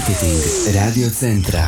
Marketing Radio Centra.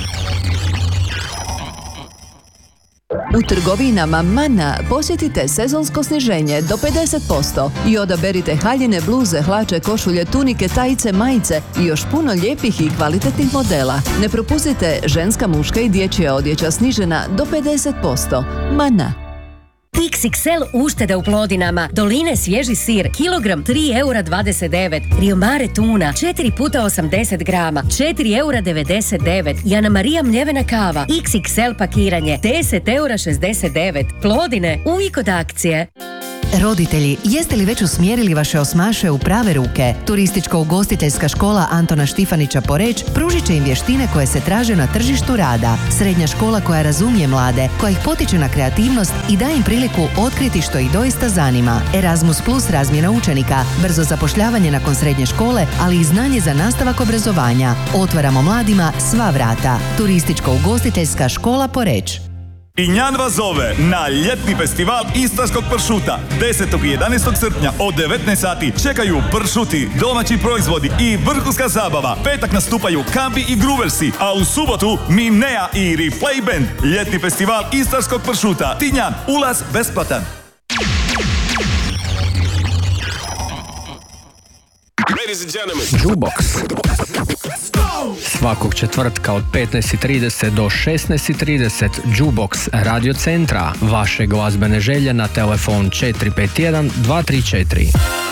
U trgovinama Mana posjetite sezonsko sniženje do 50% i odaberite haljine, bluze, hlače, košulje, tunike, tajice, majice i još puno lijepih i kvalitetnih modela. Ne propustite ženska, muška i dječja odjeća snižena do 50%. Mana. XXL uštede u Plodinama. Doline svježi sir, kilogram 3,29 €. Rio Mare tuna, 4 puta 80 grama, 4,99 €. Jana Marija mljevena kava, XXL pakiranje, 10,69 €. Plodine, uvijek od akcije. Roditelji, jeste li već usmjerili vaše osmaše u prave ruke? Turističko-ugostiteljska škola Antona Štifanića Poreč pružit će im vještine koje se traže na tržištu rada. Srednja škola koja razumije mlade, koja ih potiče na kreativnost i daje im priliku otkriti što ih doista zanima. Erasmus Plus razmjena učenika, brzo zapošljavanje nakon srednje škole, ali i znanje za nastavak obrazovanja. Otvaramo mladima sva vrata. Turističko-ugostiteljska škola Poreč. Tinjan vas zove na ljetni festival istarskog pršuta. 10. i 11. srpnja od 19 sati čekaju pršuti, domaći proizvodi i vrhunska zabava. Petak nastupaju Kambi i Gruversi, a u subotu Minea i Replay Band. Ljetni festival istarskog pršuta. Tinjan, ulaz besplatan. Ladies and gentlemen, Jukebox. Svakog četvrtka od 15:30 do 16:30 Jukebox Radio Centra. Vaše glazbene želje na telefon 451 234.